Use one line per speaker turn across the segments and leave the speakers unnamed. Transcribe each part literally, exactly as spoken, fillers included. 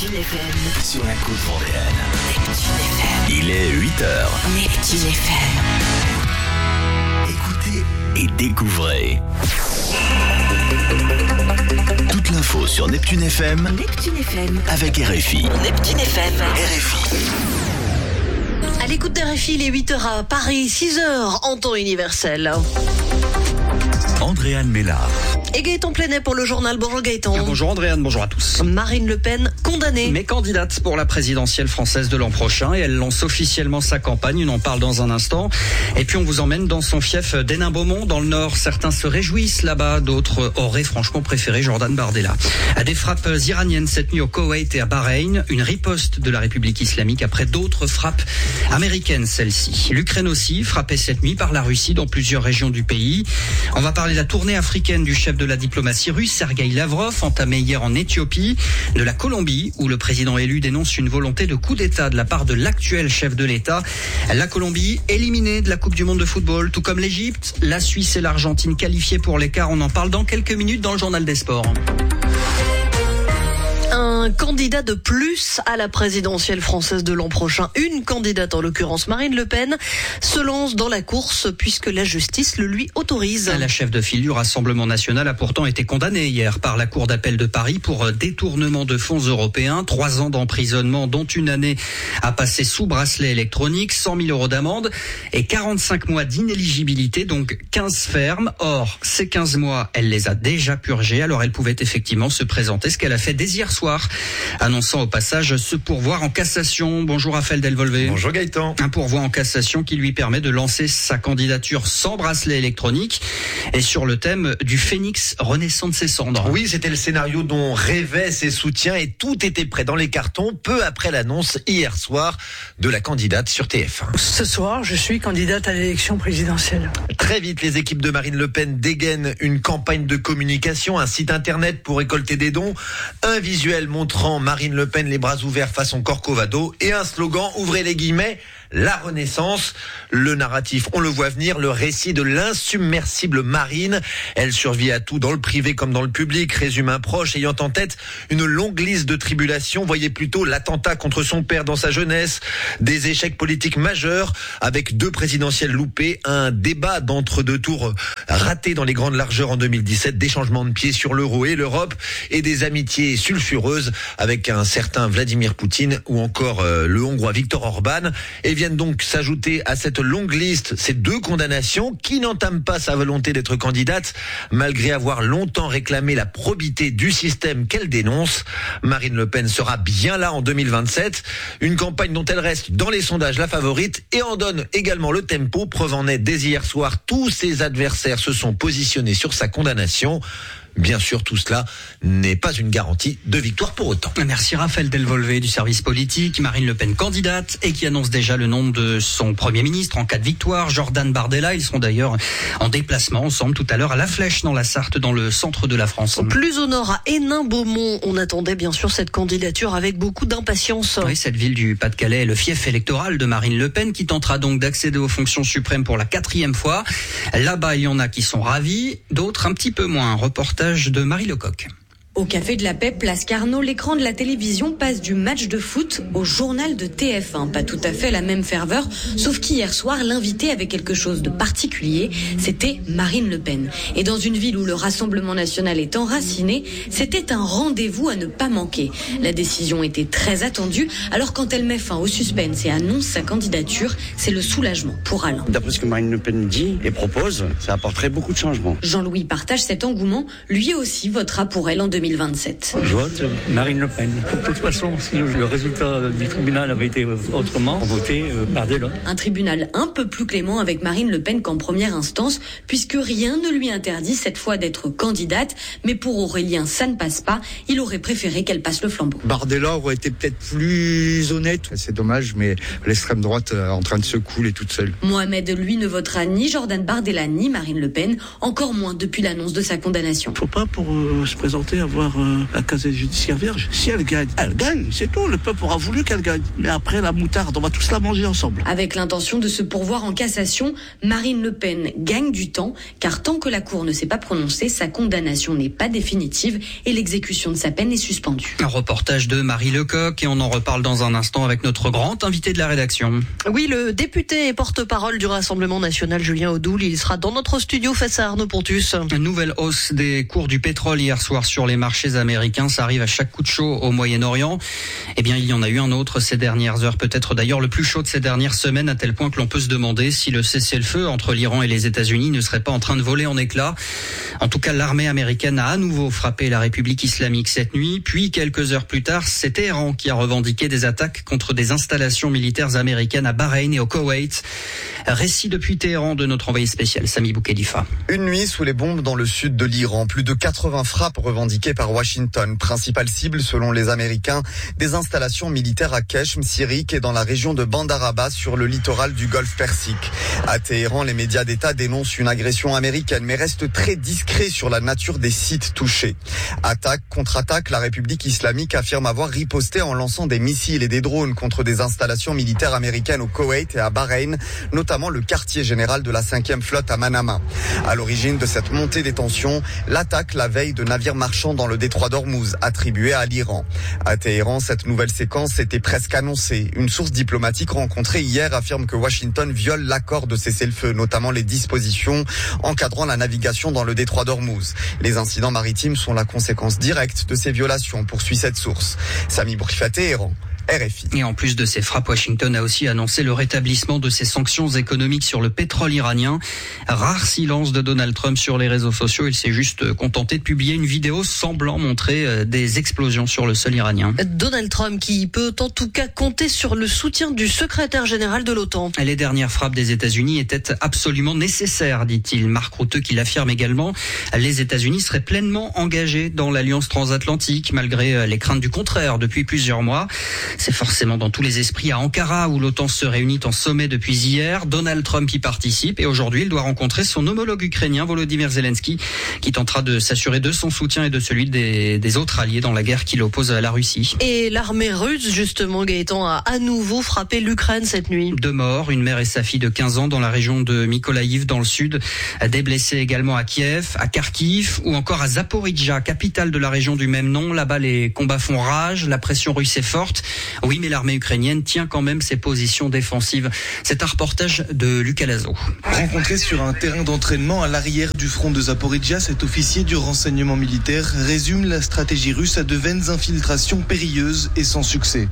Neptune F M.
Sur la côte vendéenne.
Neptune F M.
Il est huit heures.
Neptune F M.
Écoutez et découvrez. Toute l'info sur Neptune F M.
Neptune F M.
Avec R F I.
Neptune F M.
R F I.
À l'écoute d'R F I, il est huit heures à Paris, six heures en temps universel.
Andréane Mélard.
Et Gaëtan Plenet pour le journal. Bonjour Gaëtan.
Bonjour Andréane, bonjour à tous.
Marine Le Pen condamnée.
Mais candidate pour la présidentielle française de l'an prochain et elle lance officiellement sa campagne, on en parle dans un instant. Et puis on vous emmène dans son fief d'Hénin-Beaumont dans le Nord. Certains se réjouissent là-bas, d'autres auraient franchement préféré Jordan Bardella. À des frappes iraniennes cette nuit au Koweït et à Bahreïn, une riposte de la République islamique après d'autres frappes américaines celle-ci. L'Ukraine aussi, frappée cette nuit par la Russie dans plusieurs régions du pays. On va parler de la tournée africaine du chef de la diplomatie russe, Sergueï Lavrov, entamée hier en Éthiopie, de la Colombie, où le président élu dénonce une volonté de coup d'État de la part de l'actuel chef de l'État. La Colombie éliminée de la Coupe du Monde de football, tout comme l'Égypte, la Suisse et l'Argentine qualifiées pour l'écart. On en parle dans quelques minutes dans le journal des sports.
Un candidat de plus à la présidentielle française de l'an prochain, une candidate en l'occurrence Marine Le Pen, se lance dans la course puisque la justice le lui autorise.
La chef de file du Rassemblement national a pourtant été condamnée hier par la Cour d'appel de Paris pour détournement de fonds européens, trois ans d'emprisonnement dont une année à passer sous bracelet électronique, cent mille euros d'amende et quarante-cinq mois d'inéligibilité, donc quinze fermes. Or, ces quinze mois, elle les a déjà purgés, alors elle pouvait effectivement se présenter, ce qu'elle a fait dès hier soir, annonçant au passage ce pourvoi en cassation. Bonjour Raphaël Delvolvé.
Bonjour Gaëtan.
Un pourvoi en cassation qui lui permet de lancer sa candidature sans bracelet électronique et sur le thème du phénix renaissant de ses cendres.
Oui, c'était le scénario dont rêvaient ses soutiens et tout était prêt dans les cartons peu après l'annonce hier soir de la candidate sur T F un.
Ce soir, je suis candidate à l'élection présidentielle.
Très vite, les équipes de Marine Le Pen dégainent une campagne de communication, un site internet pour récolter des dons, un visuel montrant Marine Le Pen les bras ouverts façon Corcovado et un slogan, ouvrez les guillemets, la Renaissance. Le narratif, on le voit venir, le récit de l'insubmersible Marine. Elle survit à tout dans le privé comme dans le public, résume un proche ayant en tête une longue liste de tribulations. Voyez plutôt l'attentat contre son père dans sa jeunesse, des échecs politiques majeurs avec deux présidentielles loupées, un débat d'entre-deux tours raté dans les grandes largeurs en deux mille dix-sept, des changements de pied sur l'euro et l'Europe et des amitiés sulfureuses avec un certain Vladimir Poutine ou encore euh, le Hongrois Viktor Orban. Et viennent donc s'ajouter à cette longue liste ces deux condamnations qui n'entament pas sa volonté d'être candidate malgré avoir longtemps réclamé la probité du système qu'elle dénonce. Marine Le Pen sera bien là en deux mille vingt-sept, une campagne dont elle reste dans les sondages la favorite et en donne également le tempo. Preuve en est, dès hier soir, tous ses adversaires se sont positionnés sur sa condamnation. Bien sûr, tout cela n'est pas une garantie de victoire pour autant.
Merci Raphaël Delvolvé du service politique. Marine Le Pen candidate et qui annonce déjà le nom de son Premier ministre en cas de victoire, Jordan Bardella. Ils seront d'ailleurs en déplacement ensemble tout à l'heure à La Flèche dans la Sarthe, dans le centre de la France.
Plus au nord, à Hénin-Beaumont, on attendait bien sûr cette candidature avec beaucoup d'impatience.
Oui, cette ville du Pas-de-Calais est le fief électoral de Marine Le Pen qui tentera donc d'accéder aux fonctions suprêmes pour la quatrième fois. Là-bas, il y en a qui sont ravis, d'autres un petit peu moins. Reportage de Marie Lecoq.
Au Café de la Paix, place Carnot, l'écran de la télévision passe du match de foot au journal de T F un. Pas tout à fait la même ferveur, sauf qu'hier soir, l'invité avait quelque chose de particulier, c'était Marine Le Pen. Et dans une ville où le Rassemblement national est enraciné, c'était un rendez-vous à ne pas manquer. La décision était très attendue, alors quand elle met fin au suspense et annonce sa candidature, c'est le soulagement pour Alain.
D'après ce que Marine Le Pen dit et propose, ça apporterait beaucoup de changements.
Jean-Louis partage cet engouement, lui aussi votera pour elle en deux mille vingt-sept.
Je vote Marine Le Pen. De toute façon, si le résultat du tribunal avait été autrement, on votait Bardella.
Un tribunal un peu plus clément avec Marine Le Pen qu'en première instance, puisque rien ne lui interdit cette fois d'être candidate, mais pour Aurélien, ça ne passe pas. Il aurait préféré qu'elle passe le flambeau.
Bardella aurait été peut-être plus honnête. C'est dommage, mais l'extrême droite est en train de se couler toute seule.
Mohamed, lui, ne votera ni Jordan Bardella ni Marine Le Pen, encore moins depuis l'annonce de sa condamnation.
Faut pas pour euh, se présenter avoir avoir euh, la casier judiciaire vierge. Si elle gagne, elle gagne, c'est tout. Le peuple aura voulu qu'elle gagne. Mais après, la moutarde, on va tous la manger ensemble.
Avec l'intention de se pourvoir en cassation, Marine Le Pen gagne du temps, car tant que la Cour ne s'est pas prononcée, sa condamnation n'est pas définitive et l'exécution de sa peine est suspendue.
Un reportage de Marie Lecoq et on en reparle dans un instant avec notre grand invité de la rédaction.
Oui, le député et porte-parole du Rassemblement national, Julien Audoul, il sera dans notre studio face à Arnaud Pontus.
Une nouvelle hausse des cours du pétrole hier soir sur les marchés américains. Ça arrive à chaque coup de chaud au Moyen-Orient. Eh bien, il y en a eu un autre ces dernières heures, peut-être d'ailleurs le plus chaud de ces dernières semaines, à tel point que l'on peut se demander si le cessez-le-feu entre l'Iran et les États-Unis ne serait pas en train de voler en éclats. En tout cas, l'armée américaine a à nouveau frappé la République islamique cette nuit. Puis, quelques heures plus tard, c'est Téhéran qui a revendiqué des attaques contre des installations militaires américaines à Bahreïn et au Koweït. Récit depuis Téhéran de notre envoyé spécial, Sami Boukhelifa.
Une nuit sous les bombes dans le sud de l'Iran. Plus de quatre-vingts frappes revendiquées par Washington. Principale cible, selon les Américains, des installations militaires à Keshm, Syrie et dans la région de Bandar Abbas sur le littoral du Golfe Persique. À Téhéran, les médias d'État dénoncent une agression américaine, mais restent très discrets sur la nature des sites touchés. Attaque, contre-attaque, la République islamique affirme avoir riposté en lançant des missiles et des drones contre des installations militaires américaines au Koweït et à Bahreïn, notamment le quartier général de la cinquième flotte à Manama. À l'origine de cette montée des tensions, l'attaque la veille de navires marchands dans le détroit d'Ormuz, attribuée à l'Iran. À Téhéran, cette nouvelle séquence était presque annoncée. Une source diplomatique rencontrée hier affirme que Washington viole l'accord de cessez-le-feu, notamment les dispositions encadrant la navigation dans le détroit d'Ormuz. Les incidents maritimes sont la conséquence directe de ces violations, poursuit cette source. Sami Boukhelifa, Téhéran. R F I.
Et en plus de ces frappes, Washington a aussi annoncé le rétablissement de ses sanctions économiques sur le pétrole iranien. Rare silence de Donald Trump sur les réseaux sociaux. Il s'est juste contenté de publier une vidéo semblant montrer des explosions sur le sol iranien.
Donald Trump qui peut en tout cas compter sur le soutien du secrétaire général de l'OTAN.
Les dernières frappes des États-Unis étaient absolument nécessaires, dit-il. Marc Rutte qui l'affirme également. Les États-Unis seraient pleinement engagés dans l'alliance transatlantique, malgré les craintes du contraire depuis plusieurs mois. C'est forcément dans tous les esprits à Ankara où l'OTAN se réunit en sommet depuis hier. Donald Trump y participe et aujourd'hui il doit rencontrer son homologue ukrainien Volodymyr Zelensky qui tentera de s'assurer de son soutien et de celui des, des autres alliés dans la guerre qui l'oppose à la Russie.
Et l'armée russe justement, Gaëtan, a à nouveau frappé l'Ukraine cette nuit.
Deux morts, une mère et sa fille de quinze ans dans la région de Mykolaïv dans le sud. Des blessés également à Kiev, à Kharkiv ou encore à Zaporizhzhia, capitale de la région du même nom. Là-bas les combats font rage, la pression russe est forte. Oui, mais l'armée ukrainienne tient quand même ses positions défensives. C'est un reportage de Lucas Lazo.
Rencontré sur un terrain d'entraînement à l'arrière du front de Zaporizhzhia, cet officier du renseignement militaire résume la stratégie russe à de vaines infiltrations périlleuses et sans succès.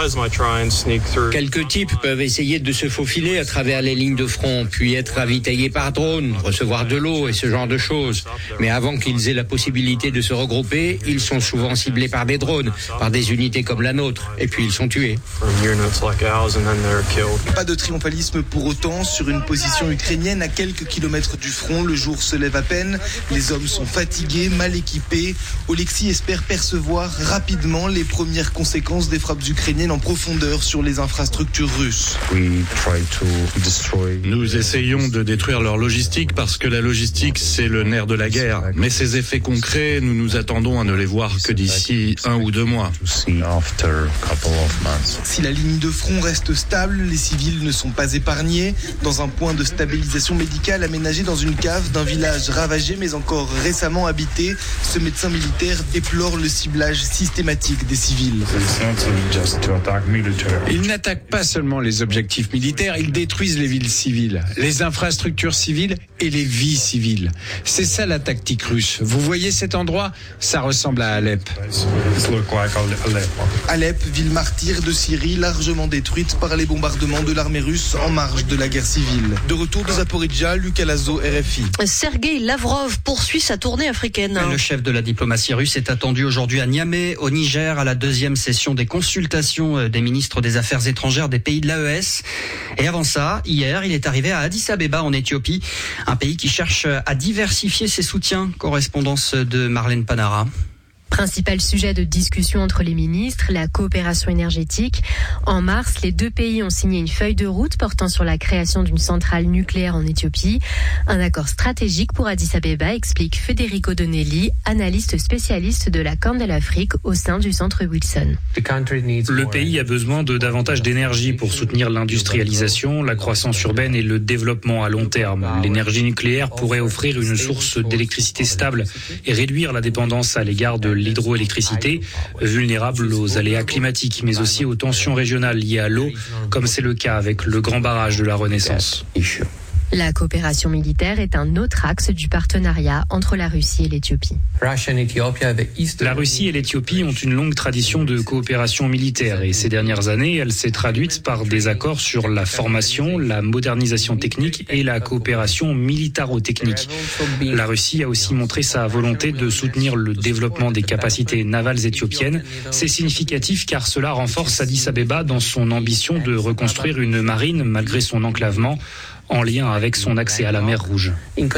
Quelques types peuvent essayer de se faufiler à travers les lignes de front, puis être ravitaillés par drone, recevoir de l'eau et ce genre de choses. Mais avant qu'ils aient la possibilité de se regrouper, ils sont souvent ciblés par des drones, par des unités comme la nôtre. Et puis ils sont tués.
Pas de triomphalisme pour autant sur une position ukrainienne à quelques kilomètres du front. Le jour se lève à peine. Les hommes sont fatigués, mal équipés. Oleksiy espère percevoir rapidement les premières conséquences des frappes ukrainiennes en profondeur sur les infrastructures russes.
Nous essayons de détruire leur logistique parce que la logistique, c'est le nerf de la guerre. Mais ces effets concrets, nous nous attendons à ne les voir que d'ici un ou deux mois.
Si la ligne de front reste stable, les civils ne sont pas épargnés. Dans un point de stabilisation médicale aménagé dans une cave d'un village ravagé mais encore récemment habité, ce médecin militaire déplore le ciblage systématique des civils.
Ils n'attaquent pas seulement les objectifs militaires, ils détruisent les villes civiles, les infrastructures civiles et les vies civiles. C'est ça la tactique russe. Vous voyez cet endroit ? Ça ressemble à Alep.
Alep, ville martyre de Syrie, largement détruite par les bombardements de l'armée russe en marge de la guerre civile. De retour de Zaporizhzhia, Lucas Lazo, R F I.
Sergueï Lavrov poursuit sa tournée africaine.
Le chef de la diplomatie russe est attendu aujourd'hui à Niamey, au Niger, à la deuxième session des consultations des ministres des Affaires étrangères des pays de l'A E S. Et avant ça, hier, il est arrivé à Addis Abeba, en Éthiopie, un pays qui cherche à diversifier ses soutiens. Correspondance de Marlène Panara.
Principal sujet de discussion entre les ministres, la coopération énergétique. En mars, les deux pays ont signé une feuille de route portant sur la création d'une centrale nucléaire en Éthiopie. Un accord stratégique pour Addis Abeba, explique Federico Donelli, analyste spécialiste de la Corne de l'Afrique au sein du centre Wilson.
Le pays a besoin de davantage d'énergie pour soutenir l'industrialisation, la croissance urbaine et le développement à long terme. L'énergie nucléaire pourrait offrir une source d'électricité stable et réduire la dépendance à l'égard de l'hydroélectricité, vulnérable aux aléas climatiques, mais aussi aux tensions régionales liées à l'eau, comme c'est le cas avec le grand barrage de la Renaissance.
La coopération militaire est un autre axe du partenariat entre la Russie et l'Éthiopie.
La Russie et l'Éthiopie ont une longue tradition de coopération militaire et ces dernières années, elle s'est traduite par des accords sur la formation, la modernisation technique et la coopération militaro-technique. La Russie a aussi montré sa volonté de soutenir le développement des capacités navales éthiopiennes. C'est significatif car cela renforce Addis Abeba dans son ambition de reconstruire une marine malgré son enclavement, en lien avec son accès à la mer Rouge.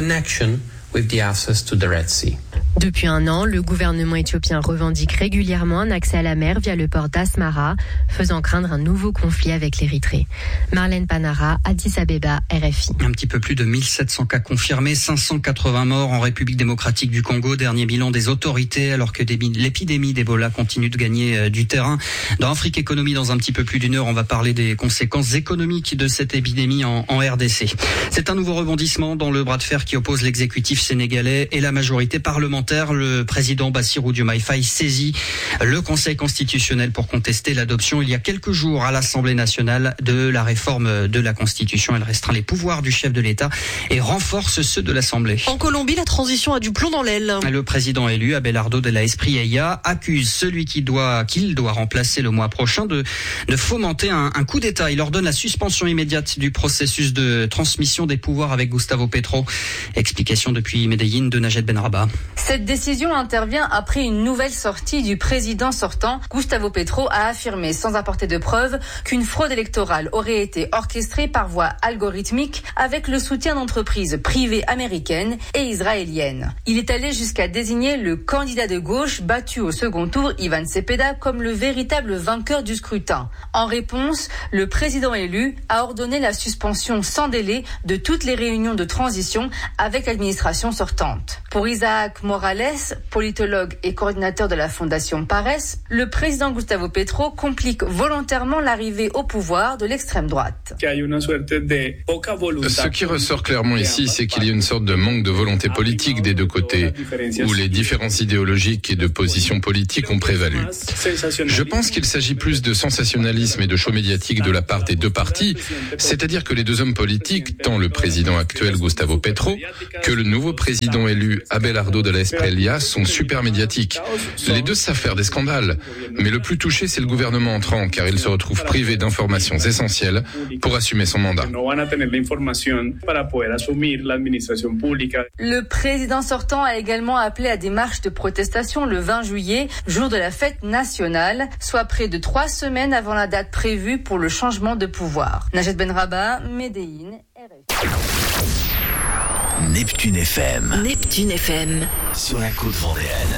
Depuis un an, le gouvernement éthiopien revendique régulièrement un accès à la mer via le port d'Asmara, faisant craindre un nouveau conflit avec l'Érythrée. Marlène Panara, Addis Abeba, R F I.
Un petit peu plus de mille sept cents cas confirmés, cinq cent quatre-vingts morts en République démocratique du Congo. Dernier bilan des autorités, alors que l'épidémie d'Ebola continue de gagner du terrain. Dans Afrique Économie, dans un petit peu plus d'une heure, on va parler des conséquences économiques de cette épidémie en, en R D C. C'est un nouveau rebondissement dans le bras de fer qui oppose l'exécutif sénégalais et la majorité parlementaire. Le président Bassirou Diomaye Faye saisit le Conseil constitutionnel pour contester l'adoption il y a quelques jours à l'Assemblée nationale de la réforme de la Constitution. Elle restreint les pouvoirs du chef de l'État et renforce ceux de l'Assemblée.
En Colombie, la transition a du plomb dans l'aile.
Le président élu, Abelardo de la Espriella, accuse celui qui doit, qu'il doit remplacer le mois prochain de, de fomenter un, un coup d'État. Il ordonne la suspension immédiate du processus de transmission des pouvoirs avec Gustavo Petro. Explication depuis Medellín de Najed Benrabah.
Cette décision intervient après une nouvelle sortie du président sortant. Gustavo Petro a affirmé, sans apporter de preuves, qu'une fraude électorale aurait été orchestrée par voie algorithmique avec le soutien d'entreprises privées américaines et israéliennes. Il est allé jusqu'à désigner le candidat de gauche battu au second tour, Ivan Cepeda, comme le véritable vainqueur du scrutin. En réponse, le président élu a ordonné la suspension sans délai de toutes les réunions de transition avec l'administration sortante. Pour Isaac Morales, politologue et coordinateur de la fondation Pares, le président Gustavo Petro complique volontairement l'arrivée au pouvoir de l'extrême droite.
Ce qui ressort clairement ici, c'est qu'il y a une sorte de manque de volonté politique des deux côtés, où les différences idéologiques et de positions politiques ont prévalu. Je pense qu'il s'agit plus de sensationnalisme et de show médiatique de la part des deux partis, c'est-à-dire que les deux hommes politiques, tant le président actuel Gustavo Petro que le nouveau président élu Abelardo de la Espriella, sont super médiatiques. Les deux savent faire des scandales, mais le plus touché, c'est le gouvernement entrant, car il se retrouve privé d'informations essentielles pour assumer son mandat.
Le président sortant a également appelé à des marches de protestation le vingt juillet, jour de la fête nationale, soit près de trois semaines avant la date prévue pour le changement de pouvoir. Najed Benrabah, Medellín, R F I.
Neptune F M.
Neptune F M.
Sur la côte vendéenne.